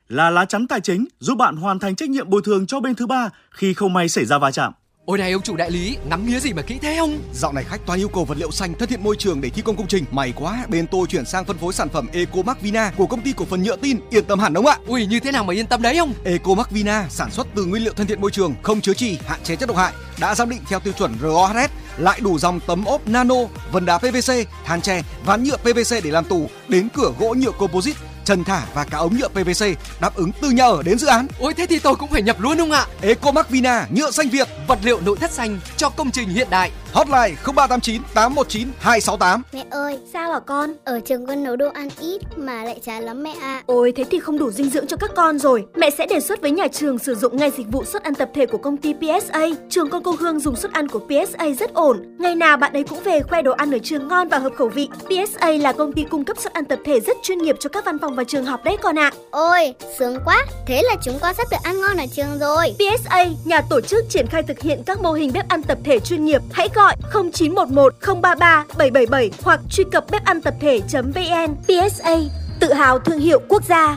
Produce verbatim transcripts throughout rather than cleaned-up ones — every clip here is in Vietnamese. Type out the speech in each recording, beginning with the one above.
là lá chắn tài chính giúp bạn hoàn thành trách nhiệm bồi thường cho bên thứ ba khi không may xảy ra va chạm. Ôi này ông chủ đại lý, ngắm nghía gì mà kỹ thế ông? Dạo này khách toàn yêu cầu vật liệu xanh thân thiện môi trường để thi công công trình. May quá, bên tôi chuyển sang phân phối sản phẩm Ecomark Vina của công ty cổ phần nhựa tin, yên tâm hẳn ông ạ. Ui, như thế nào mà yên tâm đấy ông? Ecomark Vina sản xuất từ nguyên liệu thân thiện môi trường, không chứa chì, hạn chế chất độc hại, đã giám định theo tiêu chuẩn rờ o hát ét, lại đủ dòng tấm ốp nano, vân đá pê vê xê, than tre, ván nhựa pê vê xê để làm tủ, đến cửa gỗ nhựa composite, trần thả và cả ống nhựa pê vê xê đáp ứng từ nhà ở đến dự án. Ôi thế thì tôi cũng phải nhập luôn ông ạ. Ecomark Vina, nhựa xanh Việt, vật liệu nội thất xanh cho công trình hiện đại. Hotline không ba tám chín tám một chín hai sáu tám. Mẹ ơi, sao hả con? Ở trường con nấu đồ ăn ít mà lại chán lắm mẹ ạ. Ôi thế thì không đủ dinh dưỡng cho các con rồi. Mẹ sẽ đề xuất với nhà trường sử dụng ngay dịch vụ suất ăn tập thể của công ty pê ét a. Trường con cô Hương dùng suất ăn của pê ét a rất ổn. Ngày nào bạn ấy cũng về khoe đồ ăn ở trường ngon và hợp khẩu vị. pê ét a là công ty cung cấp suất ăn tập thể rất chuyên nghiệp cho các văn phòng và trường học đấy con ạ. Ôi, sướng quá. Thế là chúng con sắp được ăn ngon ở trường rồi. pê ét a, nhà tổ chức triển khai thực hiện các mô hình bếp ăn tập thể chuyên nghiệp. Hãy gọi không chín một một không ba ba bảy bảy bảy hoặc truy cập bếp ăn tập thể chấm vn. pê ét a, tự hào thương hiệu quốc gia.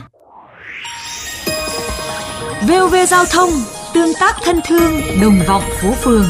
vê o vê Giao thông, tương tác thân thương, đồng vọng phố phường.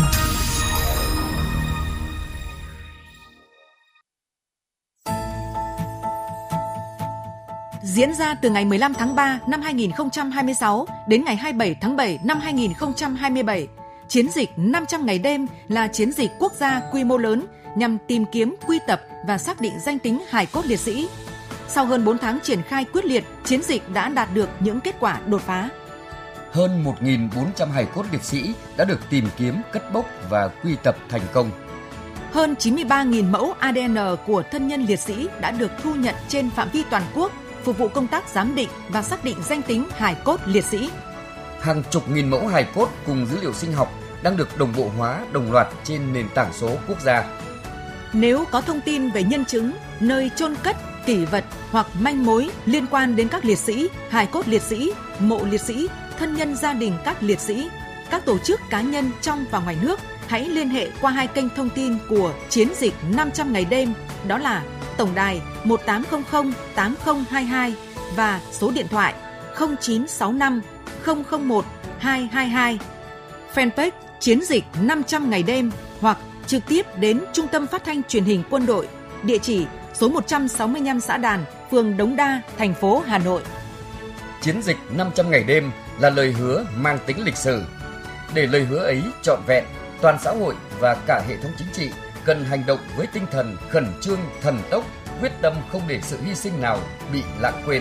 Diễn ra từ ngày mười lăm tháng ba năm hai nghìn không trăm hai mươi sáu đến ngày hai mươi bảy tháng bảy năm hai nghìn không trăm hai mươi bảy, chiến dịch năm trăm ngày đêm là chiến dịch quốc gia quy mô lớn nhằm tìm kiếm, quy tập và xác định danh tính hài cốt liệt sĩ. Sau hơn bốn tháng triển khai quyết liệt, chiến dịch đã đạt được những kết quả đột phá. Hơn một nghìn bốn trăm hài cốt liệt sĩ đã được tìm kiếm, cất bốc và quy tập thành công. Hơn chín mươi ba nghìn mẫu a đê en của thân nhân liệt sĩ đã được thu nhận trên phạm vi toàn quốc, phục vụ công tác giám định và xác định danh tính hài cốt liệt sĩ. Hàng chục nghìn mẫu hài cốt cùng dữ liệu sinh học đang được đồng bộ hóa đồng loạt trên nền tảng số quốc gia. Nếu có thông tin về nhân chứng, nơi chôn cất, kỷ vật hoặc manh mối liên quan đến các liệt sĩ, hài cốt liệt sĩ, mộ liệt sĩ, thân nhân gia đình các liệt sĩ, các tổ chức cá nhân trong và ngoài nước, hãy liên hệ qua hai kênh thông tin của chiến dịch năm trăm ngày đêm, đó là tổng đài một tám không không tám không hai hai và số điện thoại không chín sáu năm không không một hai hai hai, fanpage chiến dịch năm trăm ngày đêm hoặc trực tiếp đến Trung tâm Phát thanh Truyền hình Quân đội, địa chỉ số một trăm sáu mươi lăm Xã Đàn, phường Đống Đa, thành phố Hà Nội. Chiến dịch năm trăm ngày đêm là lời hứa mang tính lịch sử. Để lời hứa ấy trọn vẹn, toàn xã hội và cả hệ thống chính trị cần hành động với tinh thần khẩn trương, thần tốc, quyết tâm không để sự hy sinh nào bị lãng quên.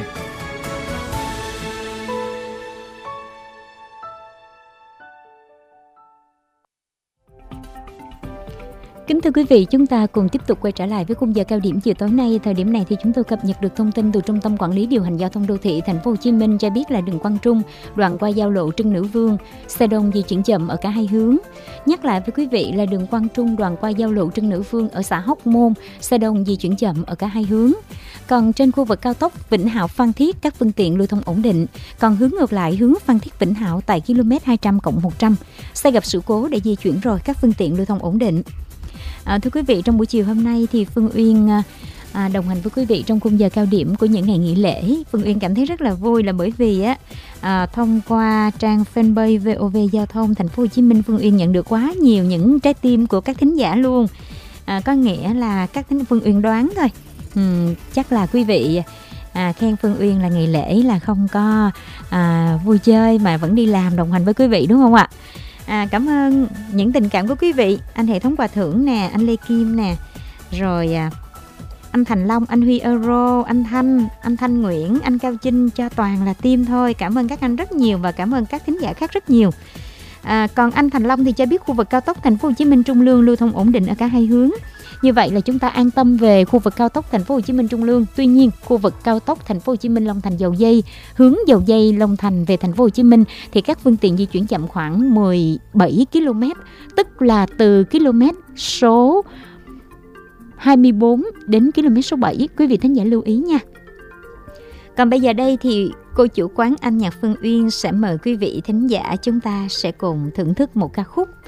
Kính thưa quý vị, chúng ta cùng tiếp tục quay trở lại với khung giờ cao điểm chiều tối nay. Thời điểm này thì chúng tôi cập nhật được thông tin từ Trung tâm Quản lý Điều hành Giao thông Đô thị Thành phố Hồ Chí Minh cho biết là đường Quang Trung, đoạn qua giao lộ Trưng Nữ Vương, xe đông di chuyển chậm ở cả hai hướng. Nhắc lại với quý vị là đường Quang Trung, đoạn qua giao lộ Trưng Nữ Vương ở xã Hóc Môn, xe đông di chuyển chậm ở cả hai hướng. Còn trên khu vực cao tốc Vĩnh Hảo Phan Thiết, các phương tiện lưu thông ổn định. Còn hướng ngược lại, hướng Phan Thiết Vĩnh Hảo tại km hai trăm cộng một trăm, xe gặp sự cố để di chuyển rồi, các phương tiện lưu thông ổn định. À, thưa quý vị, trong buổi chiều hôm nay thì Phương Uyên à, đồng hành với quý vị trong khung giờ cao điểm của những ngày nghỉ lễ. Phương Uyên cảm thấy rất là vui là bởi vì á à, thông qua trang fanpage vê o vê Giao thông Thành phố Hồ Chí Minh, Phương Uyên nhận được quá nhiều những trái tim của các thính giả luôn. À, có nghĩa là các thính Phương Uyên đoán thôi. Ừ, chắc là quý vị à, khen Phương Uyên là ngày lễ là không có à, vui chơi mà vẫn đi làm đồng hành với quý vị đúng không ạ? À, cảm ơn những tình cảm của quý vị. Anh Hệ Thống Quà Thưởng nè, anh Lê Kim nè, rồi à, anh Thành Long, anh Huy Euro, anh Thanh, anh Thanh Nguyễn, anh Cao Chinh cho toàn là tim thôi. Cảm ơn các anh rất nhiều và cảm ơn các thính giả khác rất nhiều. À, còn anh Thành Long thì cho biết khu vực cao tốc Thành phố Hồ Chí Minh Trung Lương lưu thông ổn định ở cả hai hướng. Như vậy là chúng ta an tâm về khu vực cao tốc Thành phố Hồ Chí Minh Trung Lương. Tuy nhiên, khu vực cao tốc Thành phố Hồ Chí Minh Long Thành Dầu Dây, hướng Dầu Dây Long Thành về Thành phố Hồ Chí Minh thì các phương tiện di chuyển chậm khoảng mười bảy ki lô mét, tức là từ km số hai mươi bốn đến km số bảy. Quý vị thính giả lưu ý nha. Còn bây giờ đây thì cô chủ quán Anh Nhạc Phương Uyên sẽ mời quý vị thính giả chúng ta sẽ cùng thưởng thức một ca khúc